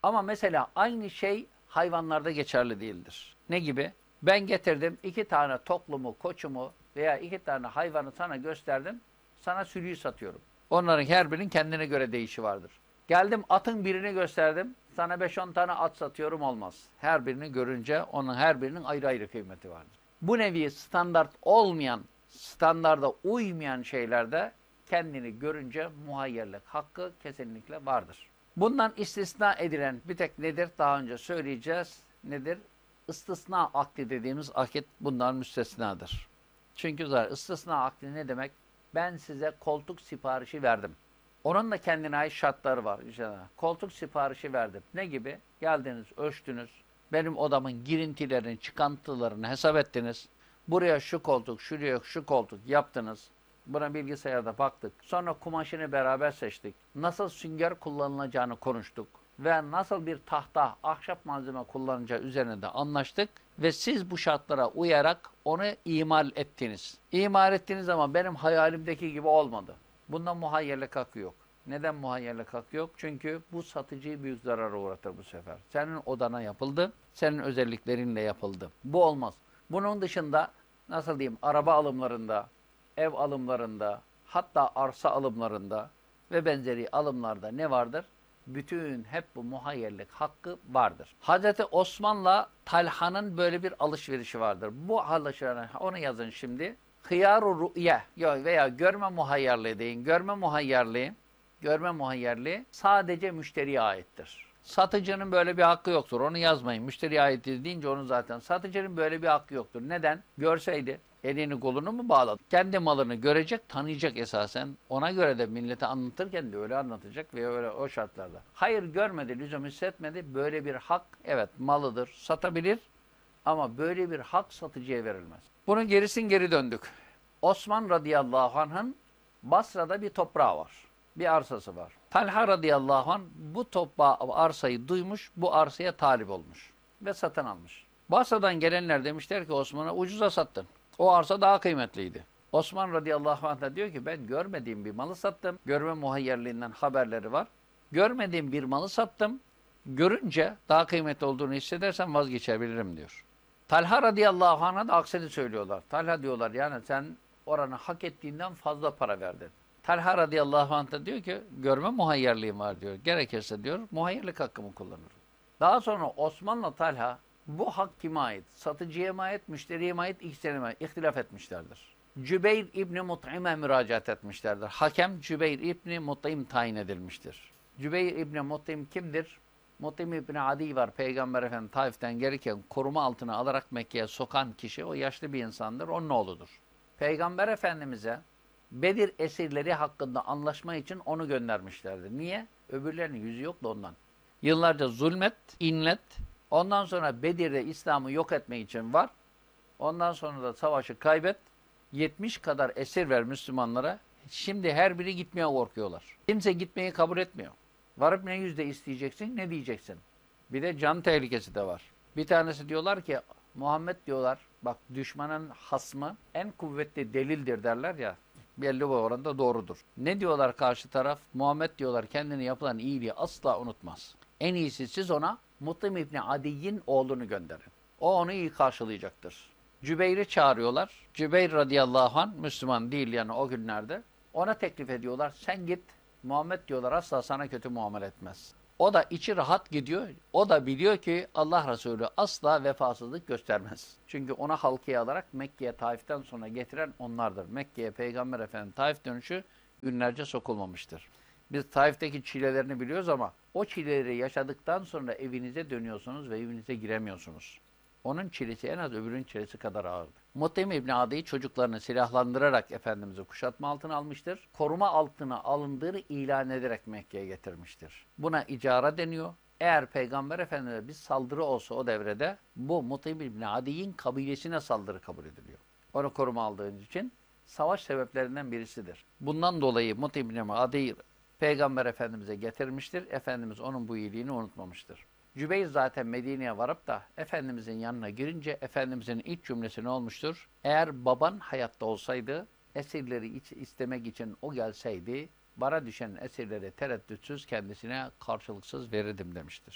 Ama mesela aynı şey hayvanlarda geçerli değildir. Ne gibi? Ben getirdim 2 tane toklumu, koçumu veya 2 tane hayvanı sana gösterdim. Sana sürüyü satıyorum. Onların her birinin kendine göre değişi vardır. Geldim atın birini gösterdim. Sana 5-10 tane at satıyorum olmaz. Her birini görünce onun her birinin ayrı ayrı kıymeti vardır. Bu nevi standart olmayan, standarda uymayan şeylerde kendini görünce muhayyerlik hakkı kesinlikle vardır. Bundan istisna edilen bir tek nedir? Daha önce söyleyeceğiz. Nedir? İstisna akdi dediğimiz akit bundan müstesnadır. Çünkü zaten istisna akdi ne demek? Ben size koltuk siparişi verdim. Onun da kendine ait şartları var. İşte koltuk siparişi verdim. Ne gibi? Geldiniz, ölçtünüz. Benim odamın girintilerini, çıkantılarını hesap ettiniz. Buraya şu koltuk, şuraya şu koltuk yaptınız. Buna bilgisayarda baktık. Sonra kumaşını beraber seçtik. Nasıl sünger kullanılacağını konuştuk. Ve nasıl bir tahta, ahşap malzeme kullanacağı üzerine de anlaştık. Ve siz bu şartlara uyarak onu imal ettiniz. İmal ettiğiniz zaman benim hayalimdeki gibi olmadı. Bundan muhayyerlik hakkı yok. Neden muhayyerlik hakkı yok? Çünkü bu satıcıyı büyük zarara uğratır bu sefer. Senin odana yapıldı, senin özelliklerinle yapıldı. Bu olmaz. Bunun dışında nasıl diyeyim araba alımlarında, ev alımlarında, hatta arsa alımlarında ve benzeri alımlarda ne vardır? Bütün hep bu muhayyerlik hakkı vardır. Hazreti Osman'la Talha'nın böyle bir alışverişi vardır. Bu alışverişi onu yazın şimdi. Hıyar-ı ru'ye veya görme muhayyerliği deyin. Görme muhayyerliği sadece müşteriye aittir. Satıcının böyle bir hakkı yoktur. Onu yazmayın. Müşteriye aittir deyince onu zaten. Satıcının böyle bir hakkı yoktur. Neden? Görseydi elini kolunu mu bağladı? Kendi malını görecek, tanıyacak esasen. Ona göre de millete anlatırken de öyle anlatacak ve öyle o şartlarda. Hayır görmedi, lüzum hissetmedi. Böyle bir hak evet malıdır, satabilir ama böyle bir hak satıcıya verilmez. Bunun gerisin geri döndük. Osman radıyallahu anh'ın Basra'da bir toprağı var. Bir arsası var. Talha radıyallahu anh bu toprağı, arsayı duymuş, bu arsaya talip olmuş ve satın almış. Basra'dan gelenler demişler ki Osman'a ucuza sattın. O arsa daha kıymetliydi. Osman radıyallahu anh da diyor ki ben görmediğim bir malı sattım. Görme muhayyerliğinden haberleri var. Görmediğim bir malı sattım. Görünce daha kıymetli olduğunu hissedersem vazgeçebilirim diyor. Talha radıyallahu anh'a da aksini söylüyorlar. Talha diyorlar yani sen oranı hak ettiğinden fazla para verdin. Talha radıyallahu anh da diyor ki görme muhayyerliğim var diyor. Gerekirse diyor muhayyerlik hakkımı kullanırım. Daha sonra Osman'la Talha bu hak kime ait? Satıcıya mı ait, müşteriye mi ait, ikisine mi ait? İhtilaf etmişlerdir. Cübeyr İbni Mut'im'e müracaat etmişlerdir. Hakem Cübeyr İbni Mut'im tayin edilmiştir. Cübeyr İbni Mut'im kimdir? Mut'im İbni Adi var. Peygamber Efendimiz Taif'ten gelirken koruma altına alarak Mekke'ye sokan kişi o yaşlı bir insandır. Onun oğludur. Peygamber Efendimiz'e Bedir esirleri hakkında anlaşma için onu göndermişlerdi. Niye? Öbürlerinin yüzü yoktu ondan. Yıllarca zulmet, inlet. Ondan sonra Bedir'de İslam'ı yok etme için var. Ondan sonra da savaşı kaybet. 70 kadar esir ver Müslümanlara. Şimdi her biri gitmeye korkuyorlar. Kimse gitmeyi kabul etmiyor. Varıp ne yüzde isteyeceksin, ne diyeceksin? Bir de can tehlikesi de var. Bir tanesi diyorlar ki, Muhammed diyorlar, bak düşmanın hasmı en kuvvetli delildir derler ya, belli bir oranda doğrudur. Ne diyorlar karşı taraf? Muhammed diyorlar kendine yapılan iyiliği asla unutmaz. En iyisi siz ona Mut'im İbni Adi'nin oğlunu gönderin. O onu iyi karşılayacaktır. Cübeyr'i çağırıyorlar. Cübeyr radıyallahu anh Müslüman değil yani o günlerde. Ona teklif ediyorlar. Sen git. Muhammed diyorlar asla sana kötü muamele etmez. O da içi rahat gidiyor. O da biliyor ki Allah Resulü asla vefasızlık göstermez. Çünkü ona halkaya alarak Mekke'ye Taif'ten sonra getiren onlardır. Mekke'ye Peygamber Efendimiz Taif dönüşü günlerce sokulmamıştır. Biz Taif'teki çilelerini biliyoruz ama o çileleri yaşadıktan sonra evinize dönüyorsunuz ve evinize giremiyorsunuz. Onun çilesi en az öbürünün çilesi kadar ağırdı. Mut'im İbni Adi'yi çocuklarını silahlandırarak Efendimiz'i kuşatma altına almıştır. Koruma altına alındığını ilan ederek Mekke'ye getirmiştir. Buna icara deniyor. Eğer Peygamber Efendimiz'e bir saldırı olsa o devrede bu Mut'im İbni Adi'nin kabilesine saldırı kabul ediliyor. Onu koruma aldığınız için savaş sebeplerinden birisidir. Bundan dolayı Mut'im İbni Adi'yi Peygamber Efendimiz'e getirmiştir. Efendimiz onun bu iyiliğini unutmamıştır. Cübeyr zaten Medine'ye varıp da Efendimizin yanına girince Efendimizin ilk cümlesi ne olmuştur? Eğer baban hayatta olsaydı, esirleri istemek için o gelseydi, bana düşen esirleri tereddütsüz kendisine karşılıksız verirdim demiştir.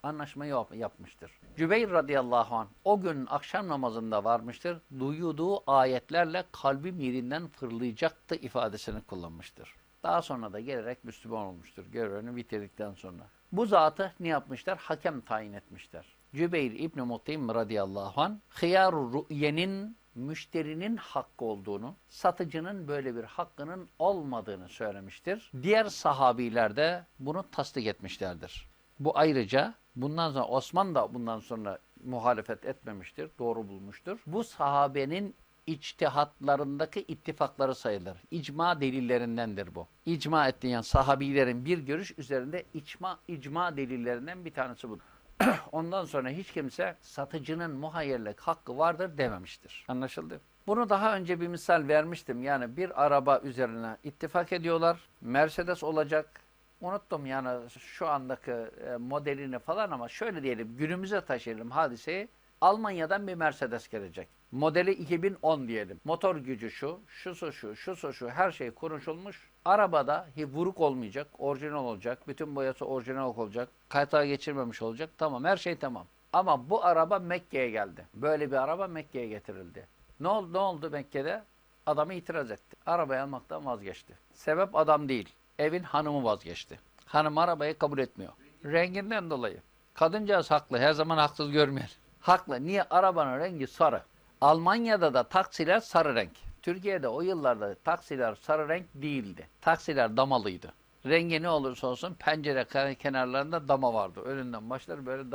anlaşmayı yapmıştır. Cübeyr radıyallahu anh o gün akşam namazında varmıştır. Duyduğu ayetlerle kalbim yerinden fırlayacaktı ifadesini kullanmıştır. Daha sonra da gelerek Müslüman olmuştur. Görevini bitirdikten sonra. Bu zatı ne yapmışlar? Hakem tayin etmişler. Cübeyr İbn-i Mut'im radıyallahu anh hıyar-ı rü'yenin müşterinin hakkı olduğunu, satıcının böyle bir hakkının olmadığını söylemiştir. Diğer sahabiler de bunu tasdik etmişlerdir. Bu ayrıca bundan sonra Osman da bundan sonra muhalefet etmemiştir, doğru bulmuştur. Bu sahabenin içtihatlarındaki ittifakları sayılır. İcma delillerindendir bu. İcma ettiğin sahabilerin bir görüş üzerinde icma delillerinden bir tanesi budur. Ondan sonra hiç kimse satıcının muhayyerlik hakkı vardır dememiştir. Anlaşıldı? Bunu daha önce bir misal vermiştim. Yani bir araba üzerine ittifak ediyorlar. Mercedes olacak. Unuttum yani şu andaki modelini falan ama şöyle diyelim günümüze taşıyalım hadiseyi. Almanya'dan bir Mercedes gelecek. Modeli 2010 diyelim. Motor gücü şu, şusu şu her şey konuşulmuş. Arabada vuruk olmayacak, orijinal olacak, bütün boyası orijinal olacak, kayıtağı geçirmemiş olacak. Tamam, her şey tamam. Ama bu araba Mekke'ye geldi. Böyle bir araba Mekke'ye getirildi. Ne oldu Mekke'de? Adamı itiraz etti. Arabayı almaktan vazgeçti. Sebep adam değil, evin hanımı vazgeçti. Hanım arabayı kabul etmiyor. Renginden dolayı. Kadıncağız haklı, her zaman haksız görmeyelim. Haklı. Niye? Arabanın rengi sarı. Almanya'da da taksiler sarı renk. Türkiye'de o yıllarda taksiler sarı renk değildi. Taksiler damalıydı. Rengi ne olursa olsun pencere kenarlarında dama vardı. Önünden başlar böyle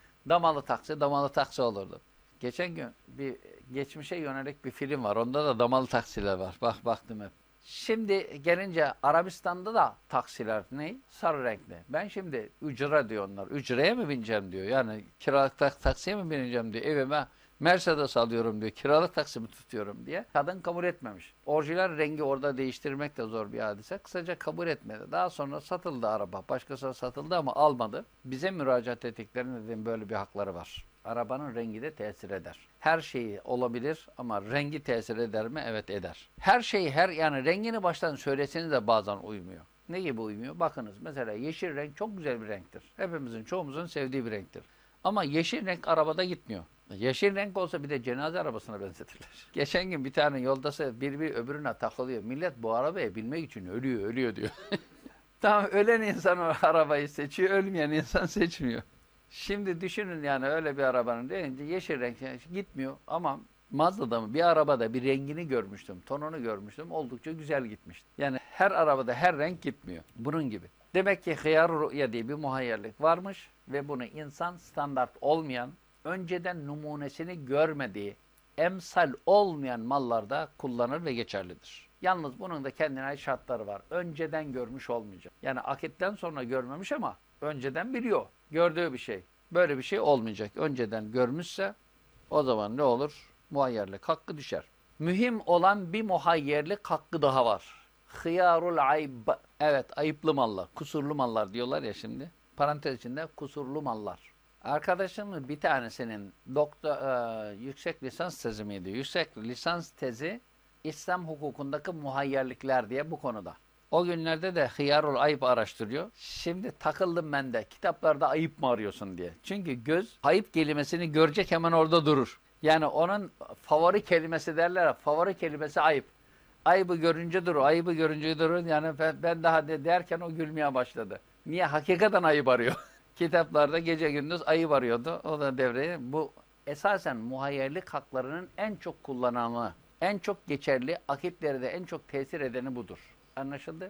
damalı taksi olurdu. Geçen gün bir geçmişe yönelik bir film var. Onda da damalı taksiler var. Baktım hep. Şimdi gelince Arabistan'da da taksiler ne? Sarı renkli. Ben şimdi ücra diyor onlar. Ücreye mi bineceğim diyor. Yani kiralık taksiye mi bineceğim diyor. Evime Mercedes alıyorum diyor. Kiralık taksi mi tutuyorum diye. Kadın kabul etmemiş. Orijinal rengi orada değiştirmek de zor bir hadise. Kısaca kabul etmedi. Daha sonra satıldı araba. Başkasına satıldı ama almadı. Bize müracaat ettiklerinde dedim böyle bir hakları var. Arabanın rengi de tesir eder. Her şeyi olabilir ama rengi tesir eder mi? Evet, eder. Her şeyi yani rengini baştan söyleseniz de bazen uymuyor. Ne gibi uymuyor? Bakınız mesela yeşil renk çok güzel bir renktir. Hepimizin, çoğumuzun sevdiği bir renktir. Ama yeşil renk arabada gitmiyor. Yeşil renk olsa bir de cenaze arabasına benzetirler. Geçen gün bir tane yoldası bir öbürüne takılıyor. Millet bu arabaya binmek için ölüyor diyor. Tamam, ölen insan o arabayı seçiyor, ölmeyen insan seçmiyor. Şimdi düşünün yani öyle bir arabanın deyince yeşil renk gitmiyor ama Mazda'da mı bir arabada bir rengini görmüştüm, tonunu görmüştüm. Oldukça güzel gitmişti. Yani her arabada her renk gitmiyor. Bunun gibi. Demek ki hıyar-ı rü'ye diye bir muhayyerlik varmış ve bunu insan standart olmayan, önceden numunesini görmediği, emsal olmayan mallarda kullanır ve geçerlidir. Yalnız bunun da kendine ait şartları var. Önceden görmüş olmayacak. Yani akitten sonra görmemiş ama önceden biliyor. Gördüğü bir şey. Böyle bir şey olmayacak. Önceden görmüşse o zaman ne olur? Muhayyerlik hakkı düşer. Mühim olan bir muhayyerlik hakkı daha var. Hıyarul ayb. Evet, ayıplı mallar, kusurlu mallar diyorlar ya şimdi. Parantez içinde kusurlu mallar. Arkadaşımın bir tanesinin yüksek lisans tezi miydi? Yüksek lisans tezi İslam hukukundaki muhayyerlikler diye bu konuda. O günlerde de hıyarul ayıp araştırıyor. Şimdi takıldım ben de kitaplarda ayıp mı arıyorsun diye. Çünkü göz ayıp kelimesini görecek, hemen orada durur. Yani onun favori kelimesi derler ya, favori kelimesi ayıp. Ayıbı görünce durur, ayıbı görünce durur. Yani ben daha derken o gülmeye başladı. Niye? Hakikaten ayıp arıyor. Kitaplarda gece gündüz ayıp arıyordu. O da devreye. Bu esasen muhayyerlik haklarının en çok kullananı, en çok geçerli, akitleri de en çok tesir edeni budur. Anlaşıldı?